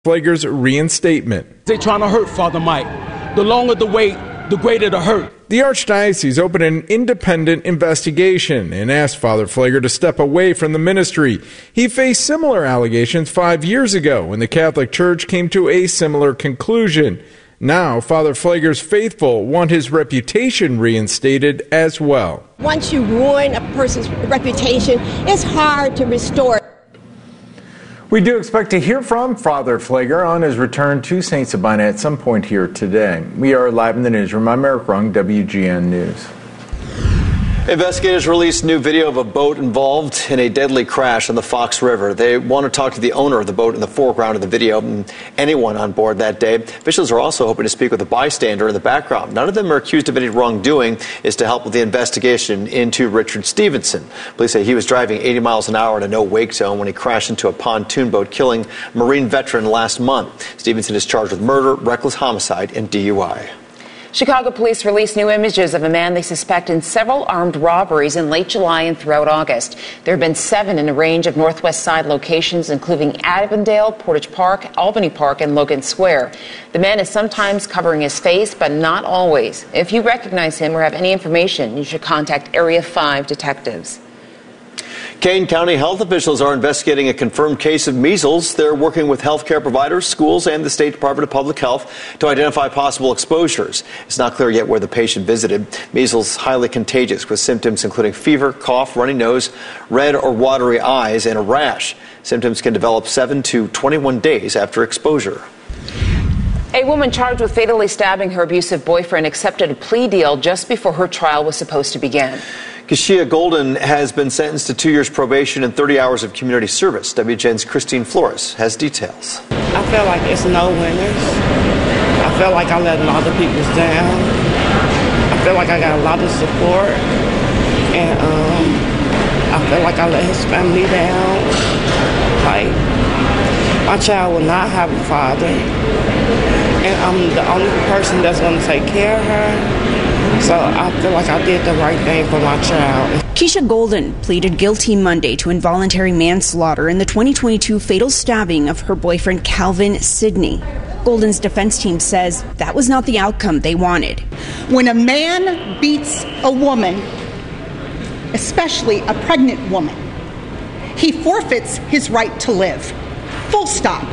Pfleger's reinstatement. They're trying to hurt Father Mike. The longer the wait, the greater the hurt. The Archdiocese opened an independent investigation and asked Father Pfleger to step away from the ministry. He faced similar allegations 5 years ago when the Catholic Church came to a similar conclusion. Now, Father Pfleger's faithful want his reputation reinstated as well. Once you ruin a person's reputation, it's hard to restore it. We do expect to hear from Father Pfleger on his return to St. Sabina at some point here today. We are live in the newsroom. I'm Eric Rung, WGN News. Investigators released new video of a boat involved in a deadly crash on the Fox River. They want to talk to the owner of the boat in the foreground of the video and anyone on board that day. Officials are also hoping to speak with a bystander in the background. None of them are accused of any wrongdoing. Is to help with the investigation into Richard Stevenson. Police say he was driving 80 miles an hour in a no-wake zone when he crashed into a pontoon boat, killing a Marine veteran last month. Stevenson is charged with murder, reckless homicide, and DUI. Chicago police released new images of a man they suspect in several armed robberies in late July and throughout August. There have been 7 in a range of Northwest Side locations, including Avondale, Portage Park, Albany Park, and Logan Square. The man is sometimes covering his face, but not always. If you recognize him or have any information, you should contact Area 5 detectives. Kane County health officials are investigating a confirmed case of measles. They're working with healthcare providers, schools, and the State Department of Public Health to identify possible exposures. It's not clear yet where the patient visited. Measles is highly contagious, with symptoms including fever, cough, runny nose, red or watery eyes, and a rash. Symptoms can develop 7 to 21 days after exposure. A woman charged with fatally stabbing her abusive boyfriend accepted a plea deal just before her trial was supposed to begin. Keshia Golden has been sentenced to 2 years probation and 30 hours of community service. WGN's Christine Flores has details. I feel like it's no winners. I feel like I let a lot of people down. I feel like I got a lot of support. And I feel like I let his family down. Like, my child will not have a father. And I'm the only person that's going to take care of her. So I feel like I did the right thing for my child. Keshia Golden pleaded guilty Monday to involuntary manslaughter in the 2022 fatal stabbing of her boyfriend Calvin Sidney. Golden's defense team says that was not the outcome they wanted. When a man beats a woman, especially a pregnant woman, he forfeits his right to live. Full stop.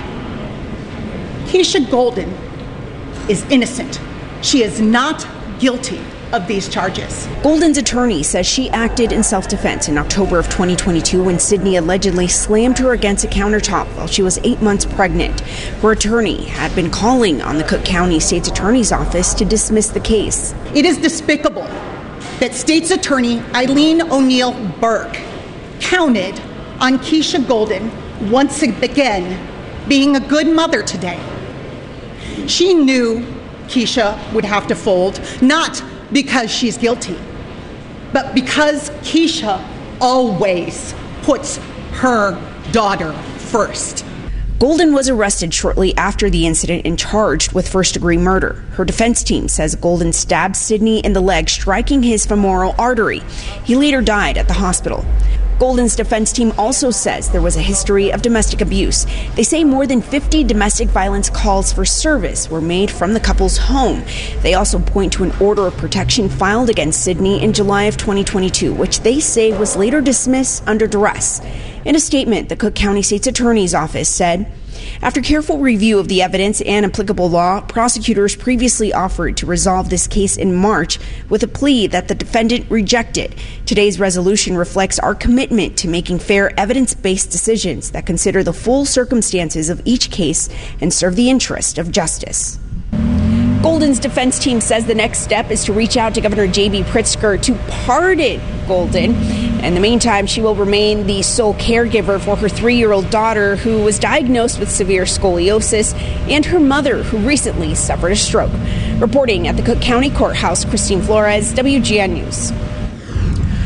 Keshia Golden is innocent. She is not guilty of these charges. Golden's attorney says she acted in self-defense in October of 2022 when Sidney allegedly slammed her against a countertop while she was 8 months pregnant. Her attorney had been calling on the Cook County State's Attorney's Office to dismiss the case. It is despicable that State's Attorney Eileen O'Neill Burke counted on Keshia Golden once again being a good mother today. She knew Keshia would have to fold, not because she's guilty, but because Keshia always puts her daughter first. Golden was arrested shortly after the incident and charged with first-degree murder. Her defense team says Golden stabbed Sidney in the leg, striking his femoral artery. He later died at the hospital. Golden's defense team also says there was a history of domestic abuse. They say more than 50 domestic violence calls for service were made from the couple's home. They also point to an order of protection filed against Sidney in July of 2022, which they say was later dismissed under duress. In a statement, the Cook County State's Attorney's Office said, after careful review of the evidence and applicable law, prosecutors previously offered to resolve this case in March with a plea that the defendant rejected. Today's resolution reflects our commitment to making fair, evidence-based decisions that consider the full circumstances of each case and serve the interest of justice. Golden's defense team says the next step is to reach out to Governor J.B. Pritzker to pardon Golden. In the meantime, she will remain the sole caregiver for her 3-year-old daughter, who was diagnosed with severe scoliosis, and her mother, who recently suffered a stroke. Reporting at the Cook County Courthouse, Christine Flores, WGN News.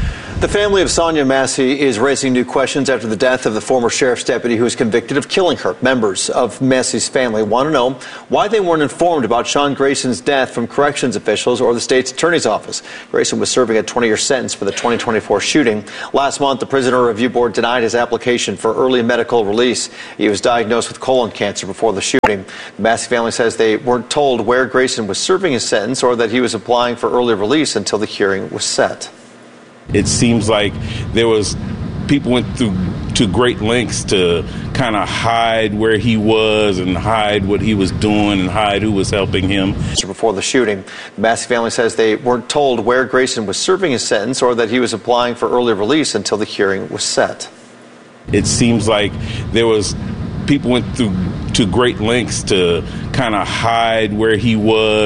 The family of Sonia Massey is raising new questions after the death of the former sheriff's deputy who was convicted of killing her. Members of Massey's family want to know why they weren't informed about Sean Grayson's death from corrections officials or the state's attorney's office. Grayson was serving a 20-year sentence for the 2024 shooting. Last month, the Prisoner Review Board denied his application for early medical release. He was diagnosed with colon cancer before the shooting. The Massey family says they weren't told where Grayson was serving his sentence or that he was applying for early release until the hearing was set. It seems like people went to great lengths to kind of hide where he was and hide what he was doing and hide who was helping him. Before the shooting, the Massey family says they weren't told where Grayson was serving his sentence or that he was applying for early release until the hearing was set. It seems like people went to great lengths to kind of hide where he was